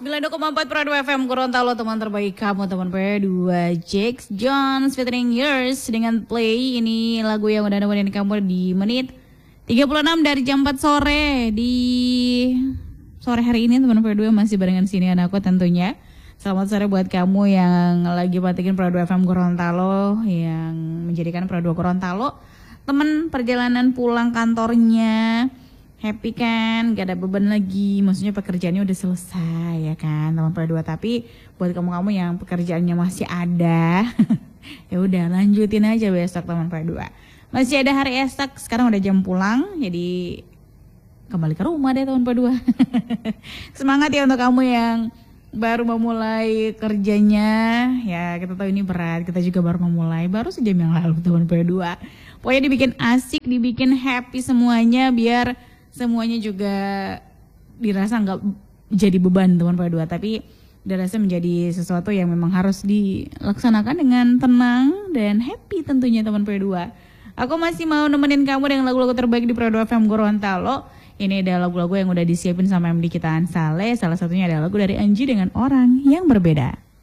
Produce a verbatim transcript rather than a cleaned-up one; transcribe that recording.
sembilan puluh dua koma empat Prado F M Gorontalo, teman terbaik kamu, teman P dua Jax Jones featuring Yours dengan Play. Ini lagu yang udah nemenin kamu di menit tiga puluh enam dari jam empat sore di sore hari ini. Teman P dua masih barengan sini anakku tentunya. Selamat sore buat kamu yang lagi patikin Prado F M Gorontalo, yang menjadikan Prado Gorontalo teman perjalanan pulang kantornya. Happy kan, gak ada beban lagi, maksudnya pekerjaannya udah selesai ya kan teman P dua. Tapi buat kamu-kamu yang pekerjaannya masih ada, ya udah lanjutin aja besok teman P dua. Masih ada hari esok, sekarang udah jam pulang, jadi kembali ke rumah deh teman P dua. Semangat ya untuk kamu yang baru memulai kerjanya, ya kita tahu ini berat, kita juga baru memulai, baru sejam yang lalu teman P dua. Pokoknya dibikin asik, dibikin happy semuanya, biar semuanya juga dirasa nggak jadi beban teman P dua, tapi dirasa menjadi sesuatu yang memang harus dilaksanakan dengan tenang dan happy tentunya teman P dua. Aku masih mau nemenin kamu dengan lagu-lagu terbaik di Prado F M Gorontalo. Ini ada lagu-lagu yang udah disiapin sama M D kita Saleh. Salah satunya ada lagu dari Anji dengan Orang Yang Berbeda.